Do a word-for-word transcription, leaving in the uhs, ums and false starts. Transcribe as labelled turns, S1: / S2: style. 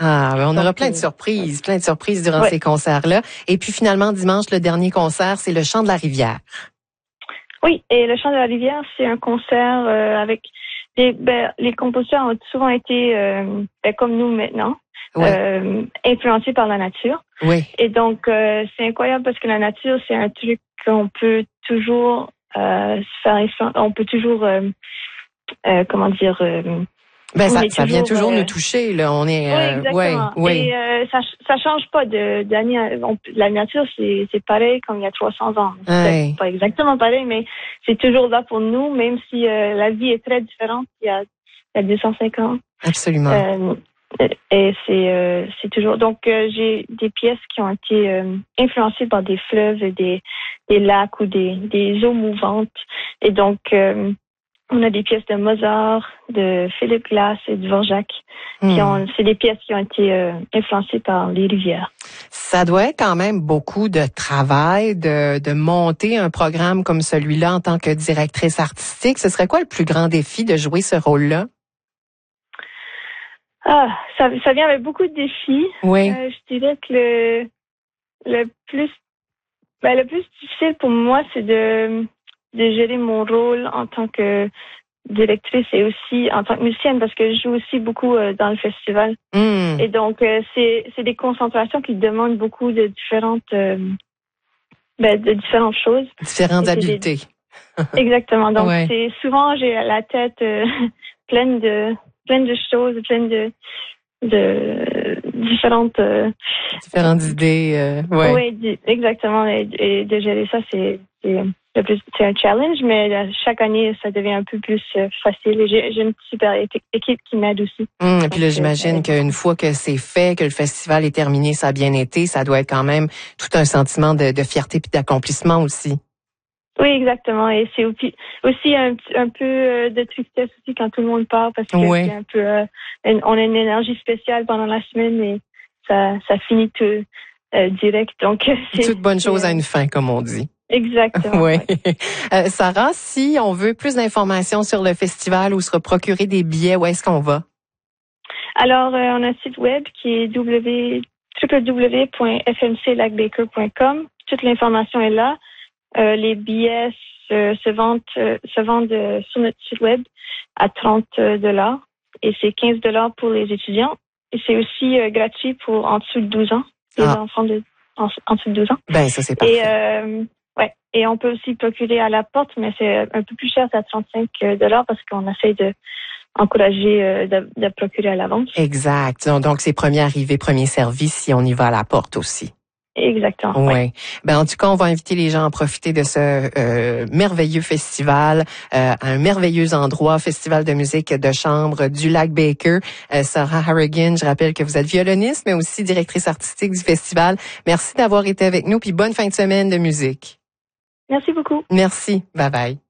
S1: Ah, ben on
S2: Donc,
S1: aura plein de
S2: euh,
S1: surprises, plein de surprises durant
S2: ouais.
S1: ces concerts-là. Et puis finalement, dimanche, le dernier concert, c'est le Chant de la Rivière.
S2: Oui, et le Chant de la Rivière, c'est un concert euh, avec les, ben, les compositeurs ont souvent été, euh, ben, comme nous maintenant,
S1: Oui.
S2: euh, influencés par la nature.
S1: Oui.
S2: Et donc, euh, c'est incroyable parce que la nature, c'est un truc qu'on peut toujours euh, se faire influencer. On peut toujours, euh, euh, comment dire... Euh,
S1: Ben ça,
S2: ça
S1: ça vient toujours euh, nous toucher là. On est.
S2: Euh, oui,
S1: euh,
S2: exactement.
S1: Ouais, oui.
S2: Et euh, ça, ça change pas de d'année. À, on, la nature, c'est c'est pareil comme il y a trois cents ans.
S1: Ouais.
S2: C'est pas exactement pareil, mais c'est toujours là pour nous, même si euh, la vie est très différente il y a, il y a deux cent cinquante ans.
S1: Absolument.
S2: Euh, et c'est euh, c'est toujours. Donc euh, j'ai des pièces qui ont été euh, influencées par des fleuves, et des des lacs ou des des eaux mouvantes. Et donc euh, on a des pièces de Mozart, de Philippe Glass et de Dvorak.
S1: Hmm.
S2: Qui ont, c'est des pièces qui ont été euh, influencées par les rivières.
S1: Ça doit être quand même beaucoup de travail de, de monter un programme comme celui-là en tant que directrice artistique. Ce serait quoi le plus grand défi de jouer ce rôle-là?
S2: Ah, ça, ça vient avec beaucoup de défis.
S1: Oui.
S2: Euh, je dirais que le, le plus, ben, le plus difficile pour moi, c'est de, de gérer mon rôle en tant que directrice et aussi en tant que musicienne, parce que je joue aussi beaucoup euh, dans le festival.
S1: Mm.
S2: Et donc, euh, c'est, c'est des concentrations qui demandent beaucoup de différentes, euh, ben, de différentes choses.
S1: Différentes habiletés.
S2: Des... Exactement. Donc,
S1: ouais.
S2: c'est souvent, j'ai la tête euh, pleine de, pleine de choses, pleine de, de différentes euh,
S1: différentes idées euh, ouais.
S2: Oui, exactement, et, et de gérer ça, c'est c'est le plus c'est un challenge, mais chaque année ça devient un peu plus facile, et j'ai, j'ai une super équipe qui m'aide aussi.
S1: Hum, et puis là, j'imagine qu'une fois que c'est fait, que le festival est terminé, ça a bien été, ça doit être quand même tout un sentiment de, de fierté puis d'accomplissement aussi.
S2: Oui, exactement. Et c'est aussi, aussi un, un peu de tristesse aussi quand tout le monde part, parce que
S1: oui.
S2: c'est un peu, euh, on a une énergie spéciale pendant la semaine et ça, ça finit tout euh, direct. Donc, c'est
S1: toute bonne chose euh, a une fin, comme on dit.
S2: Exactement.
S1: Oui.
S2: Ouais.
S1: Euh, Sarah, si on veut plus d'informations sur le festival ou se procurer des billets, où est-ce qu'on va?
S2: Alors, euh, on a un site web qui est w w w point f m c lac baker point com. Toute l'information est là. Euh, les billets se, se vendent, euh, se vendent euh, sur notre site web à trente dollars et c'est quinze dollars pour les étudiants. Et c'est aussi euh, gratuit pour en dessous de douze ans, les ah. enfants de, en, en dessous de douze ans.
S1: Ben, ça, c'est parfait.
S2: Et, euh, ouais, et on peut aussi procurer à la porte, mais c'est un peu plus cher, c'est à trente-cinq dollars parce qu'on essaie de encourager euh, de, de procurer à l'avance.
S1: Exact. Donc, c'est premier arrivé, premier servi si on y va à la porte aussi.
S2: Exactement.
S1: Oui.
S2: Ouais.
S1: Ben en tout cas, on va inviter les gens à profiter de ce euh, merveilleux festival, euh, un merveilleux endroit, festival de musique de chambre du Lac Baker. Euh, Sarah Harrigan, je rappelle que vous êtes violoniste, mais aussi directrice artistique du festival. Merci d'avoir été avec nous, puis bonne fin de semaine de musique.
S2: Merci beaucoup.
S1: Merci. Bye bye.